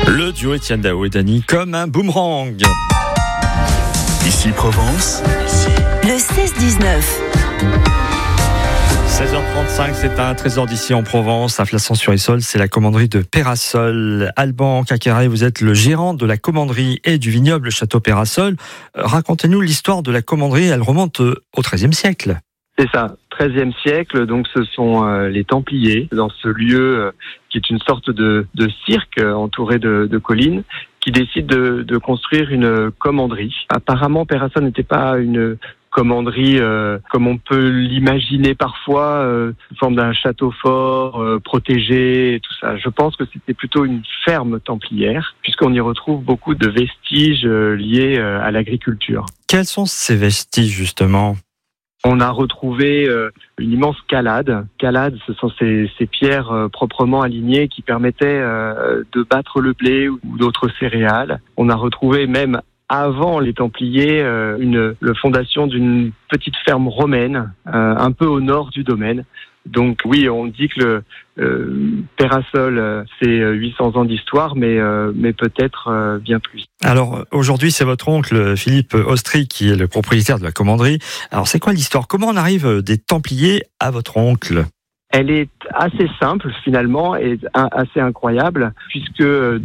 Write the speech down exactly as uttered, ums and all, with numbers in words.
Le duo Étienne Dao et Dany comme un boomerang. Ici Provence. Le seize dix-neuf. seize heures trente-cinq, c'est un trésor d'ici en Provence, à Flassan-sur-Isole, c'est la commanderie de Peyrassol. Alban Caqueret, vous êtes le gérant de la commanderie et du vignoble Château Peyrassol. Euh, racontez-nous l'histoire de la commanderie, elle remonte au treizième siècle. C'est ça, treizième siècle, donc ce sont euh, les Templiers, dans ce lieu euh, qui est une sorte de, de cirque euh, entouré de, de collines, qui décident de, de construire une commanderie. Apparemment, Peyrassol n'était pas une commanderie euh, comme on peut l'imaginer parfois, euh, sous forme d'un château fort, euh, protégé, et tout ça. Je pense que c'était plutôt une ferme templière, puisqu'on y retrouve beaucoup de vestiges euh, liés euh, à l'agriculture. Quels sont ces vestiges, justement ? On a retrouvé euh, une immense calade. Calade, ce sont ces, ces pierres euh, proprement alignées qui permettaient euh, de battre le blé ou d'autres céréales. On a retrouvé même avant les Templiers euh, une la fondation d'une petite ferme romaine, euh, un peu au nord du domaine. Donc oui, on dit que le euh, Peyrassol, euh, c'est huit cents ans d'histoire, mais, euh, mais peut-être euh, bien plus. Alors aujourd'hui, c'est votre oncle Philippe Ostry qui est le propriétaire de la commanderie. Alors c'est quoi l'histoire ? Comment on arrive des Templiers à votre oncle ? Elle est assez simple finalement et assez incroyable, puisque